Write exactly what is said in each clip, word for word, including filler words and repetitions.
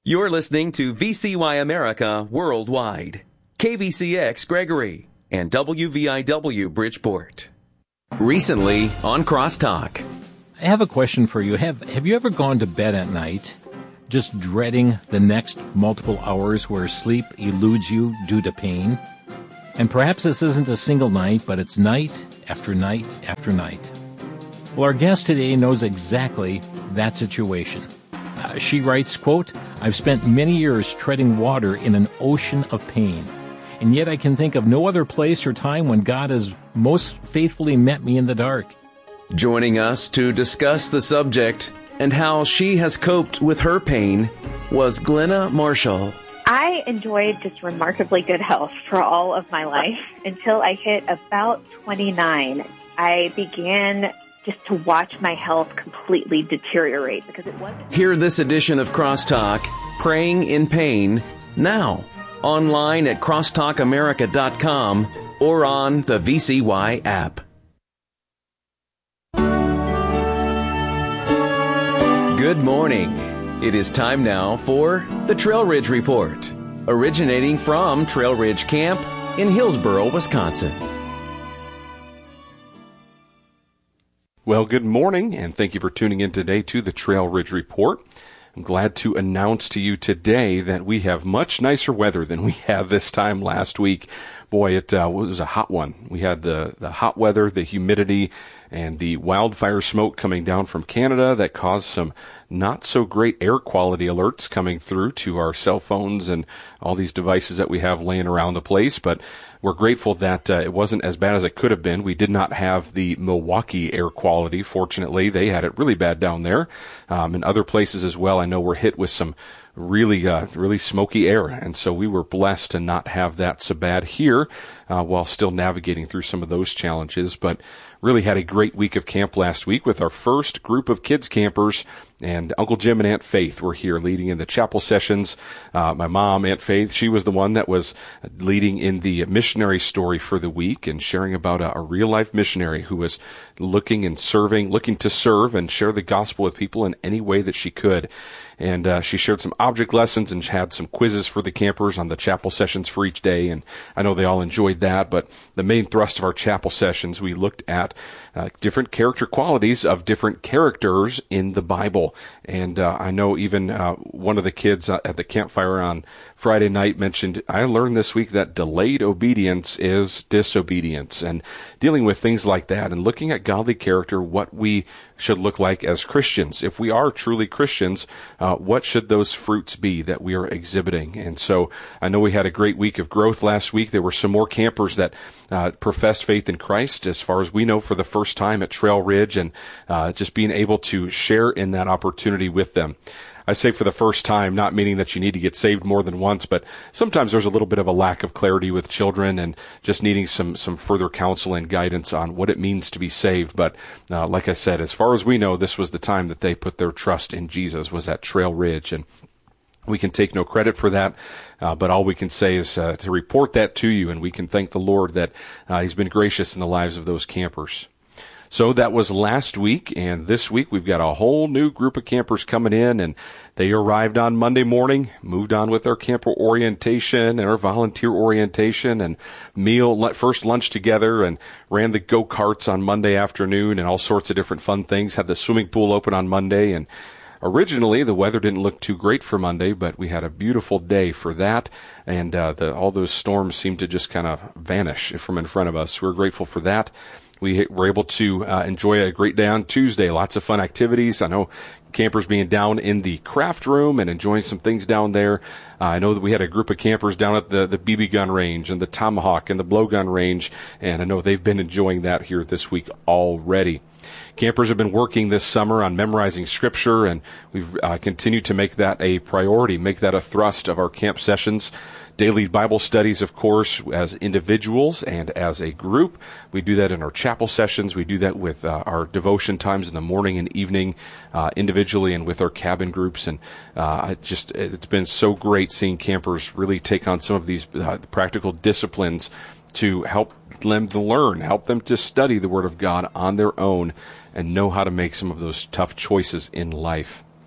You're listening to V C Y America Worldwide, K V C X Gregory, and W V I W Bridgeport. Recently on Crosstalk. I have a question for you. Have Have you ever gone to bed at night just dreading the next multiple hours where sleep eludes you due to pain? And perhaps this isn't a single night, but it's night after night after night. Well, our guest today knows exactly that situation. Uh, she writes, quote, "I've spent many years treading water in an ocean of pain, and yet I can think of no other place or time when God has most faithfully met me in the dark." Joining us to discuss the subject and how she has coped with her pain was Glenna Marshall. I enjoyed just remarkably good health for all of my life until I hit about twenty-nine. I began just to watch my health completely deteriorate because it wasn't... Hear this edition of Crosstalk, Praying in Pain, now, online at crosstalk america dot com or on the V C Y app. Good morning. It is time now for the Trail Ridge Report, originating from Trail Ridge Camp in Hillsboro, Wisconsin. Well, good morning, and thank you for tuning in today to the Trail Ridge Report. I'm glad to announce to you today that we have much nicer weather than we had this time last week. Boy, it uh, was a hot one. We had the, the hot weather, the humidity, and the wildfire smoke coming down from Canada that caused some not so great air quality alerts coming through to our cell phones and all these devices that we have laying around the place. But we're grateful that uh, it wasn't as bad as it could have been. We did not have the Milwaukee air quality. Fortunately, they had it really bad down there. Um, and other places as well, I know we're hit with some really, uh, really smoky air. And so we were blessed to not have that so bad here, uh, while still navigating through some of those challenges. But really had a great week of camp last week with our first group of kids campers, and Uncle Jim and Aunt Faith were here leading in the chapel sessions. Uh, my mom, Aunt Faith, she was the one that was leading in the missionary story for the week and sharing about a, a real-life missionary who was looking and serving, looking to serve and share the gospel with people in any way that she could. And uh, she shared some object lessons and had some quizzes for the campers on the chapel sessions for each day, and I know they all enjoyed that. But the main thrust of our chapel sessions, we looked at uh, different character qualities of different characters in the Bible. And uh, I know even uh, one of the kids uh, at the campfire on Friday night mentioned, I learned this week that delayed obedience is disobedience, and dealing with things like that and looking at godly character, what we should look like as Christians. If we are truly Christians, uh, what should those fruits be that we are exhibiting? And so I know we had a great week of growth last week. There were some more campers that uh, professed faith in Christ, as far as we know, for the first time at Trail Ridge, and uh, just being able to share in that opportunity with them. I say for the first time, not meaning that you need to get saved more than once, but sometimes there's a little bit of a lack of clarity with children and just needing some, some further counsel and guidance on what it means to be saved. But uh, like I said, as far as we know, this was the time that they put their trust in Jesus, was at Trail Ridge. And we can take no credit for that, uh, but all we can say is uh, to report that to you, and we can thank the Lord that uh, He's been gracious in the lives of those campers. So that was last week, and this week we've got a whole new group of campers coming in, and they arrived on Monday morning, moved on with our camper orientation and our volunteer orientation and meal, first lunch together, and ran the go-karts on Monday afternoon and all sorts of different fun things, had the swimming pool open on Monday. And originally the weather didn't look too great for Monday, but we had a beautiful day for that, and uh, the, all those storms seemed to just kind of vanish from in front of us. We're grateful for that. We were able to uh, enjoy a great day on Tuesday. Lots of fun activities. I know campers being down in the craft room and enjoying some things down there. Uh, I know that we had a group of campers down at the, the B B gun range and the Tomahawk and the blowgun range, and I know they've been enjoying that here this week already. Campers have been working this summer on memorizing Scripture, and we've uh, continued to make that a priority, make that a thrust of our camp sessions. Daily Bible studies, of course, as individuals and as a group. We do that in our chapel sessions. We do that with uh, our devotion times in the morning and evening, uh, individually and with our cabin groups. And uh, it just it's been so great seeing campers really take on some of these uh, practical disciplines to help them to learn, help them to study the Word of God on their own and know how to make some of those tough choices in life.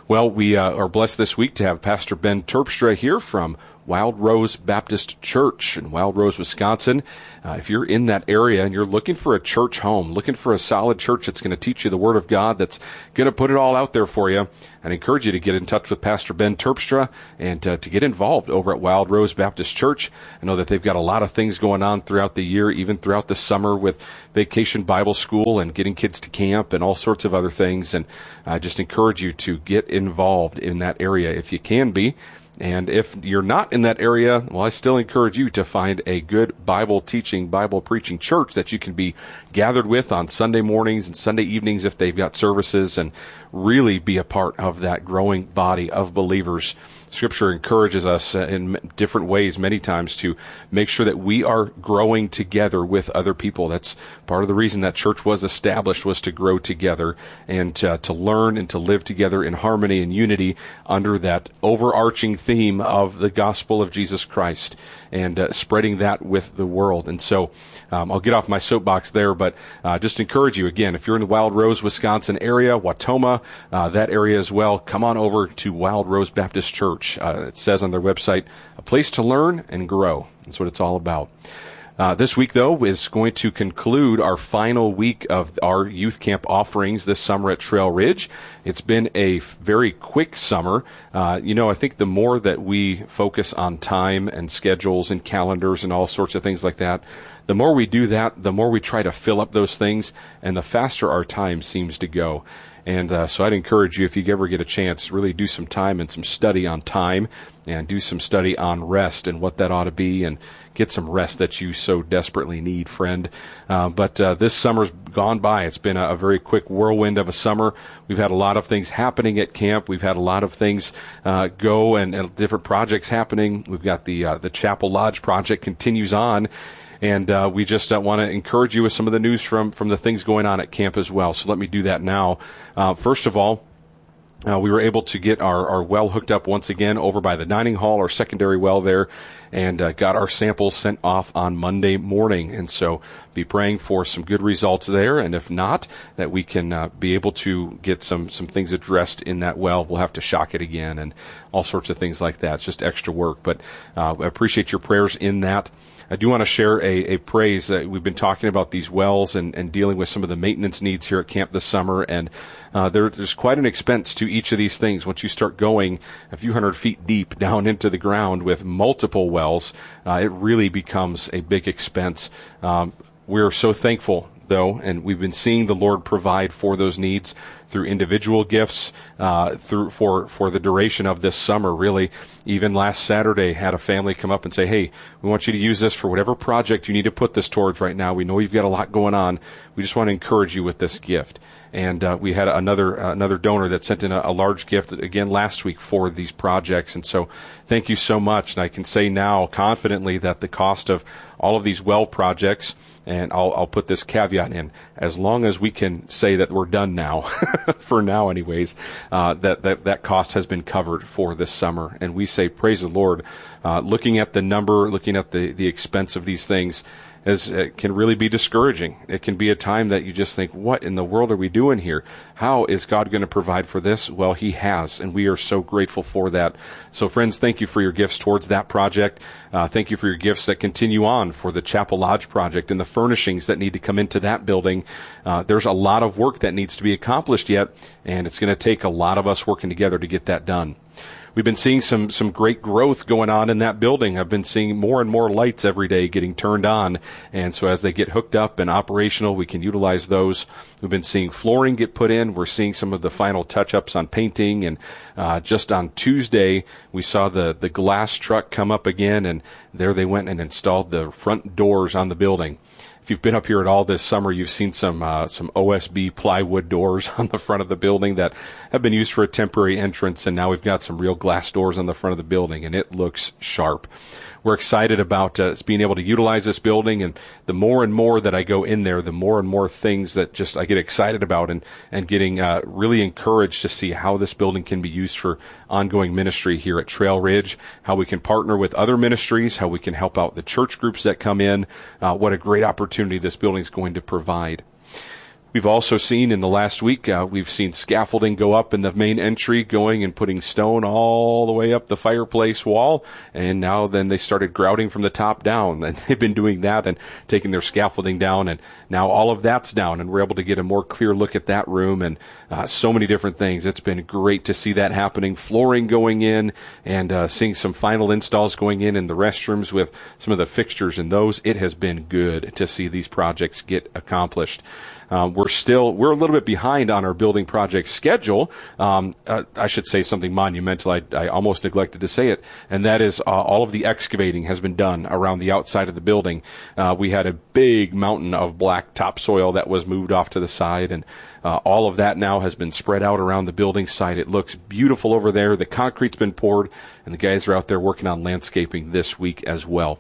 Well, we uh, are blessed this week to have Pastor Ben Terpstra here from Wild Rose Baptist Church in Wild Rose, Wisconsin. Uh, if you're in that area and you're looking for a church home, looking for a solid church that's going to teach you the Word of God, that's going to put it all out there for you, I'd encourage you to get in touch with Pastor Ben Terpstra and uh, to get involved over at Wild Rose Baptist Church. I know that they've got a lot of things going on throughout the year, even throughout the summer with Vacation Bible School and getting kids to camp and all sorts of other things. And I just encourage you to get involved in that area if you can be. And if you're not in that area, well, I still encourage you to find a good Bible teaching, Bible preaching church that you can be gathered with on Sunday mornings and Sunday evenings if they've got services, and really be a part of that growing body of believers. Scripture encourages us in different ways many times to make sure that we are growing together with other people. That's part of the reason that church was established, was to grow together and uh, to learn and to live together in harmony and unity under that overarching theme of the gospel of Jesus Christ, and uh, spreading that with the world. And so um, I'll get off my soapbox there, but uh, just encourage you again, if you're in the Wild Rose, Wisconsin area, Wautoma, uh, that area as well, come on over to Wild Rose Baptist Church. Uh, it says on their website, a place to learn and grow. That's what it's all about. Uh, this week, though, is going to conclude our final week of our youth camp offerings this summer at Trail Ridge. It's been a f- very quick summer. Uh, you know, I think the more that we focus on time and schedules and calendars and all sorts of things like that, the more we do that, the more we try to fill up those things, and the faster our time seems to go. And uh, so I'd encourage you, if you ever get a chance, really do some time and some study on time, and do some study on rest and what that ought to be, and get some rest that you so desperately need, friend. Uh, but uh, this summer's gone by. It's been a, a very quick whirlwind of a summer. We've had a lot of things happening at camp. We've had a lot of things uh, go, and, and different projects happening. We've got the uh, the Chapel Lodge project continues on. And uh, we just uh, want to encourage you with some of the news from, from the things going on at camp as well. So let me do that now. Uh, first of all, uh, we were able to get our, our well hooked up once again over by the dining hall, our secondary well there, and uh, got our samples sent off on Monday morning. And so be praying for some good results there. And if not, that we can uh, be able to get some, some things addressed in that well. We'll have to shock it again and all sorts of things like that. It's just extra work. But uh, I appreciate your prayers in that. I do want to share a, a praise. Uh, we've been talking about these wells and, and dealing with some of the maintenance needs here at camp this summer, and uh, there, there's quite an expense to each of these things. Once you start going a few hundred feet deep down into the ground with multiple wells, uh, it really becomes a big expense. Um, we're so thankful, though, and we've been seeing the Lord provide for those needs through individual gifts, uh, through for, for the duration of this summer, really. Even last Saturday, had a family come up and say, hey, we want you to use this for whatever project you need to put this towards right now. We know you've got a lot going on. We just want to encourage you with this gift. And uh, we had another uh, another donor that sent in a, a large gift again last week for these projects. And so thank you so much. And I can say now confidently that the cost of all of these well projects, and I'll, I'll put this caveat in, as long as we can say that we're done now, for now anyways, uh, that, that that cost has been covered for this summer. And we say, praise the Lord. Uh, looking at the number, looking at the, the expense of these things, as it can really be discouraging. It can be a time that you just think, what in the world are we doing here? How is God going to provide for this? Well, He has, and we are so grateful for that. So friends, thank you for your gifts towards that project. Uh, thank you for your gifts that continue on for the Chapel Lodge project and the furnishings that need to come into that building. Uh, there's a lot of work that needs to be accomplished yet, and it's going to take a lot of us working together to get that done. We've been seeing some some great growth going on in that building. I've been seeing more and more lights every day getting turned on. And so as they get hooked up and operational, we can utilize those. We've been seeing flooring get put in. We're seeing some of the final touch-ups on painting. And uh, just on Tuesday, we saw the, the glass truck come up again, and there they went and installed the front doors on the building. If you've been up here at all this summer, you've seen some uh, some O S B plywood doors on the front of the building that have been used for a temporary entrance, and now we've got some real glass doors on the front of the building, and it looks sharp. We're excited about uh, being able to utilize this building, and the more and more that I go in there, the more and more things that just I get excited about, and, and getting uh, really encouraged to see how this building can be used for ongoing ministry here at Trail Ridge, how we can partner with other ministries, how we can help out the church groups that come in. Uh, what a great opportunity this building is going to provide. We've also seen in the last week, uh, we've seen scaffolding go up in the main entry, going and putting stone all the way up the fireplace wall. And now then they started grouting from the top down. And they've been doing that and taking their scaffolding down. And now all of that's down. And we're able to get a more clear look at that room and uh, so many different things. It's been great to see that happening. Flooring going in and uh, seeing some final installs going in in the restrooms with some of the fixtures in those. It has been good to see these projects get accomplished. Um, we're still, we're a little bit behind on our building project schedule. Um, uh, I should say something monumental. I, I almost neglected to say it. And that is, uh, all of the excavating has been done around the outside of the building. Uh, we had a big mountain of black topsoil that was moved off to the side, and uh, all of that now has been spread out around the building site. It looks beautiful over there. The concrete's been poured, and the guys are out there working on landscaping this week as well.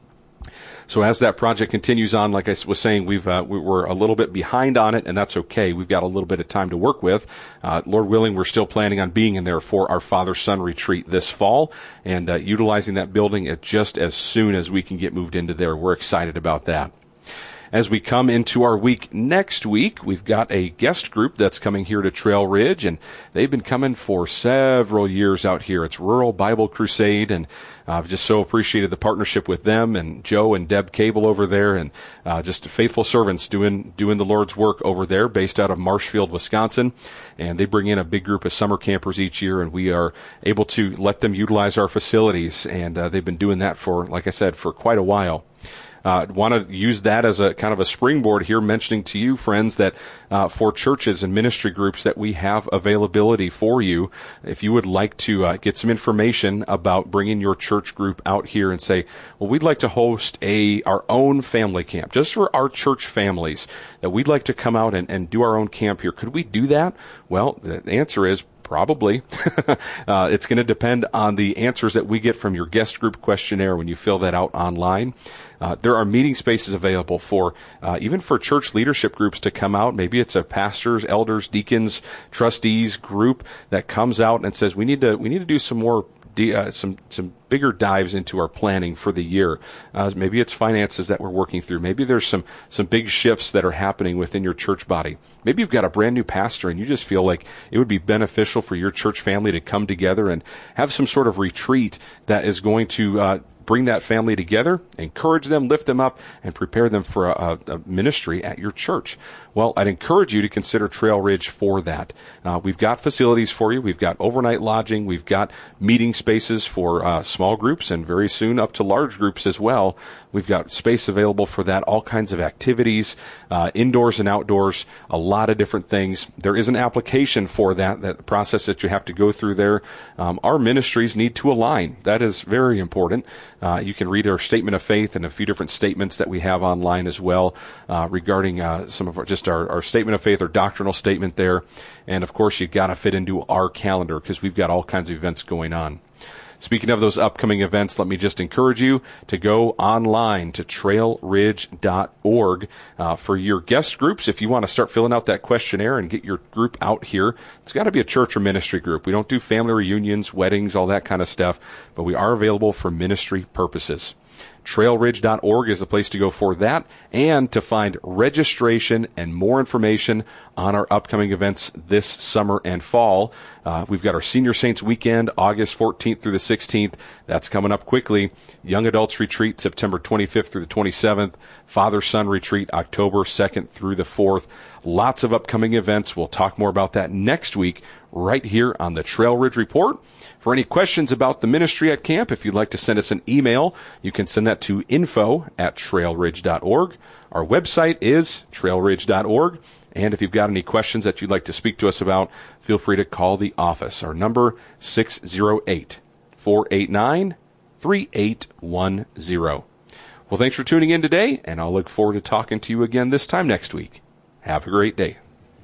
So as that project continues on, like I was saying, we've uh, we we're a little bit behind on it, and that's okay. We've got a little bit of time to work with. Uh, Lord willing, we're still planning on being in there for our Father-Son retreat this fall and uh, utilizing that building at just as soon as we can get moved into there. We're excited about that. As we come into our week next week, we've got a guest group that's coming here to Trail Ridge, and they've been coming for several years out here. It's Rural Bible Crusade, and uh, I've just so appreciated the partnership with them and Joe and Deb Cable over there, and uh, just faithful servants doing doing the Lord's work over there, based out of Marshfield, Wisconsin. And they bring in a big group of summer campers each year, and we are able to let them utilize our facilities, and uh, they've been doing that for, like I said, for quite a while. Uh, want to use that as a kind of a springboard here, mentioning to you, friends, that uh, for churches and ministry groups that we have availability for you. If you would like to uh, get some information about bringing your church group out here and say, well, we'd like to host a our own family camp just for our church families, that we'd like to come out and, and do our own camp here. Could we do that? Well, the answer is probably. uh, it's going to depend on the answers that we get from your guest group questionnaire when you fill that out online. Uh, there are meeting spaces available for, uh, even for church leadership groups to come out. Maybe it's a pastors, elders, deacons, trustees group that comes out and says, we need to, we need to do some more, de- uh, some, some bigger dives into our planning for the year. Uh, maybe it's finances that we're working through. Maybe there's some, some big shifts that are happening within your church body. Maybe you've got a brand new pastor and you just feel like it would be beneficial for your church family to come together and have some sort of retreat that is going to, uh, bring that family together, encourage them, lift them up, and prepare them for a, a ministry at your church. Well, I'd encourage you to consider Trail Ridge for that. Uh, we've got facilities for you. We've got overnight lodging. We've got meeting spaces for uh, small groups and very soon up to large groups as well. We've got space available for that, all kinds of activities, uh, indoors and outdoors, a lot of different things. There is an application for that, that process that you have to go through there. Um, our ministries need to align. That is very important. Uh, you can read our statement of faith and a few different statements that we have online as well uh, regarding uh, some of our, just our, our statement of faith or doctrinal statement there. And, of course, you've got to fit into our calendar because we've got all kinds of events going on. Speaking of those upcoming events, let me just encourage you to go online to trail ridge dot org uh, for your guest groups. If you want to start filling out that questionnaire and get your group out here, it's got to be a church or ministry group. We don't do family reunions, weddings, all that kind of stuff, but we are available for ministry purposes. trail ridge dot org is the place to go for that and to find registration and more information on our upcoming events this summer and fall. Uh, we've got our Senior Saints Weekend, August fourteenth through the sixteenth. That's coming up quickly. Young Adults Retreat, September twenty-fifth through the twenty-seventh. Father-Son Retreat, October second through the fourth. Lots of upcoming events. We'll talk more about that next week right here on the Trail Ridge Report. For any questions about the ministry at camp, if you'd like to send us an email, you can send that to info at trail ridge dot org. Our website is trail ridge dot org. And if you've got any questions that you'd like to speak to us about, feel free to call the office. Our number, six oh eight, four eight nine, three eight one zero. Well, thanks for tuning in today, and I'll look forward to talking to you again this time next week. Have a great day.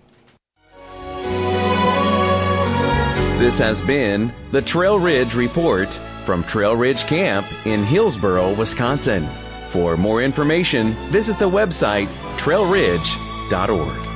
This has been the Trail Ridge Report from Trail Ridge Camp in Hillsboro, Wisconsin. For more information, visit the website trail ridge dot org.